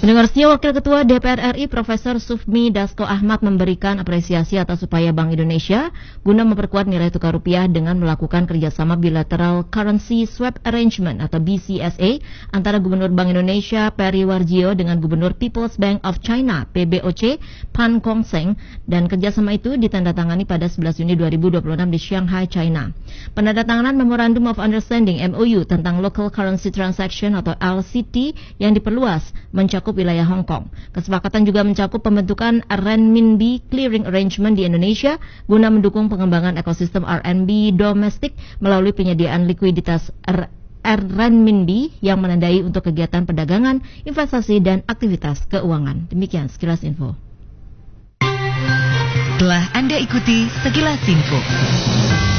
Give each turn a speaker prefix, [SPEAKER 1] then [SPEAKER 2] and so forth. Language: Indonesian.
[SPEAKER 1] Pendengarnya, Wakil Ketua DPR RI Profesor Sufmi Dasko Ahmad memberikan apresiasi atas upaya Bank Indonesia guna memperkuat nilai tukar rupiah dengan melakukan kerjasama bilateral currency swap arrangement atau BCSA antara Gubernur Bank Indonesia Peri Warjio dengan Gubernur People's Bank of China PBOC Pan Gongseng, dan kerjasama itu ditandatangani pada 11 Juni 2026 di Shanghai, China. Penandatanganan Memorandum of Understanding MOU tentang Local Currency Transaction atau LCT yang diperluas mencakup wilayah Hong Kong. Kesepakatan juga mencakup pembentukan renminbi clearing arrangement di Indonesia guna mendukung pengembangan ekosistem RMB domestik melalui penyediaan likuiditas renminbi yang menandai untuk kegiatan perdagangan, investasi, dan aktivitas keuangan. Demikian sekilas info.
[SPEAKER 2] Telah Anda ikuti sekilas info.